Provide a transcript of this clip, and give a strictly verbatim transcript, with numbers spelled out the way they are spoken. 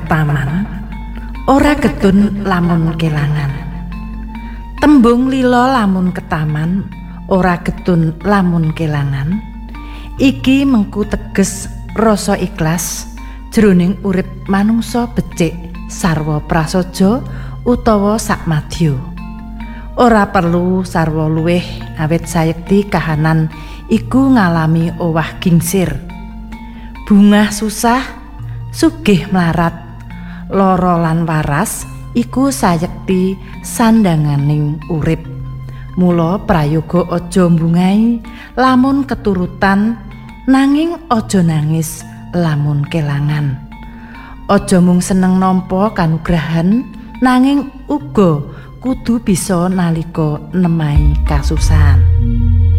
ketaman, ora getun lamun kelangan. Tembung lilo lamun ketaman, ora getun lamun kelangan. Iki mengku teges rasa ikhlas jroning urip manungsa becik sarwa prasaja utawa sakmadya. Ora perlu sarwa luwih awit sayekti kahanan iku ngalami owah gingsir. Bungah susah, sugih mlarat, lara lan waras iku sayekti sandanganing urip. Mula prayoga aja mbungai lamun keturutan, nanging aja nangis lamun kelangan. Aja mung seneng nampa kanugrahan, nanging uga kudu bisa nalika nemahi kasusahan.